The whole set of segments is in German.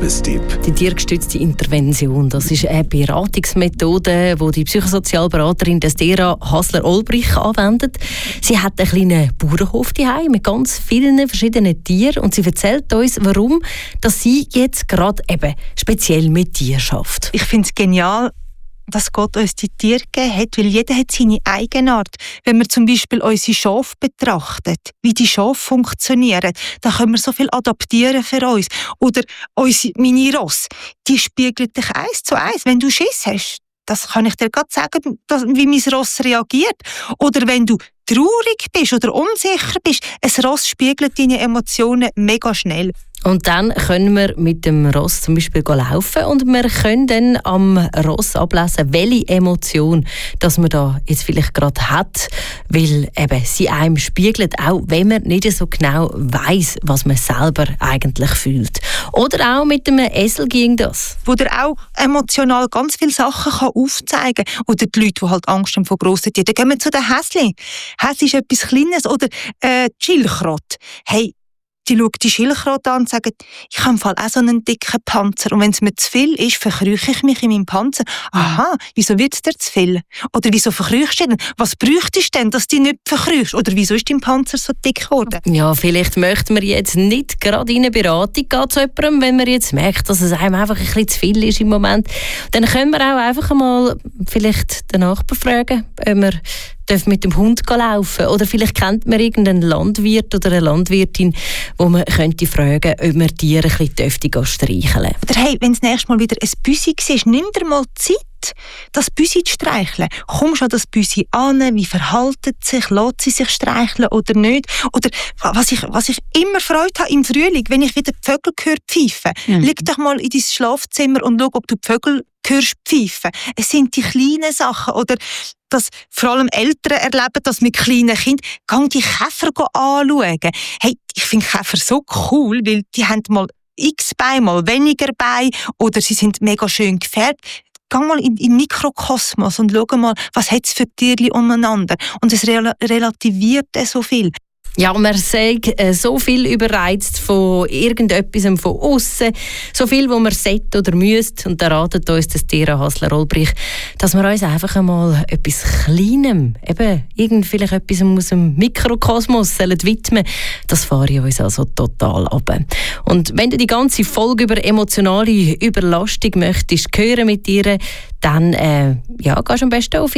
Lebenstipp. Die tiergestützte Intervention, das ist eine Beratungsmethode, die die Psychosozialberaterin Destera Hasler-Olbrich anwendet. Sie hat einen kleinen Bauernhof daheim mit ganz vielen verschiedenen Tieren und sie erzählt uns, warum dass sie jetzt gerade eben speziell mit Tieren arbeitet. Ich finde es genial, dass Gott uns die Tiere gegeben hat, weil jeder hat seine Eigenart. Wenn wir zum Beispiel unsere Schafe betrachtet, wie die Schafe funktionieren, dann können wir so viel adaptieren für uns. Oder unsere Mini-Ross, die spiegeln dich 1:1. Wenn du Schiss hast, das kann ich dir gerade sagen, wie mein Ross reagiert. Oder wenn du traurig bist oder unsicher bist, ein Ross spiegelt deine Emotionen mega schnell. Und dann können wir mit dem Ross zum Beispiel laufen und wir können dann am Ross ablesen, welche Emotion dass man da jetzt vielleicht gerade hat, weil eben sie einem spiegelt, auch wenn man nicht so genau weiss, was man selber eigentlich fühlt. Oder auch mit einem Esel ging das. Wo der auch emotional ganz viele Sachen aufzeigen kann. Oder die Leute, die halt Angst haben vor grossen Tieren, dann gehen wir zu den Häschen. Häschen ist etwas Kleines. Oder die Schildkröte. Hey, die schaut die Schildkröte an und sagt, ich habe im Fall auch so einen dicken Panzer. Und wenn es mir zu viel ist, verkrüche ich mich in meinem Panzer. Aha, wieso wird es dir zu viel? Oder wieso verkrüchst du denn? Was bräuchtest du denn, dass du dich nicht verkrüchst? Oder wieso ist dein Panzer so dick geworden? Ja, vielleicht möchten wir jetzt nicht gerade in eine Beratung gehen zu jemandem, wenn man jetzt merkt, dass es einem einfach ein bisschen zu viel ist im Moment. Dann können wir auch einfach mal vielleicht den Nachbarn fragen, ob wir mit dem Hund laufen. Oder vielleicht kennt man irgendeinen Landwirt oder eine Landwirtin, wo man könnte fragen, ob man Tiere ein bisschen streicheln. Oder hey, wenn das nächste Mal wieder ein Büsi war, nimm dir mal Zeit, das Büsi zu streicheln. Kommst du an das Büsi an, wie verhaltet sich, lässt sie sich streicheln oder nicht? Oder was ich immer Freude habe im Frühling, wenn ich wieder die Vögel höre pfeifen. Leg doch mal in dein Schlafzimmer und schau, ob du die Vögel hörst pfeifen. Es sind die kleinen Sachen. Oder dass vor allem Eltern erleben, dass mit kleinen Kindern die Käfer anschauen. Hey, ich finde Käfer so cool, weil die haben mal x Beine, mal weniger Beine oder sie sind mega schön gefärbt. Geh mal in den Mikrokosmos und schau mal, was hat es für Tiere umeinander. Und es relativiert so viel. Ja, man sagt so viel überreizt von irgendetwas von aussen, so viel, wo man sollte oder müsste. Und da ratet uns das Destera Hasler-Olbrich, dass wir uns einfach einmal etwas Kleinem, eben vielleicht etwas aus dem Mikrokosmos widmen. Das fahre ich uns also total ab. Und wenn du die ganze Folge über emotionale Überlastung möchtest hören mit dir, dann gehst du am besten auf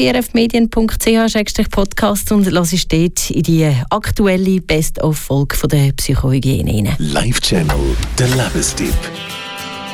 irfmedien.ch/podcast und hörst dort in die aktuelle Best-of-Folge der Psychohygiene rein. Live Channel, der Lebenstipp.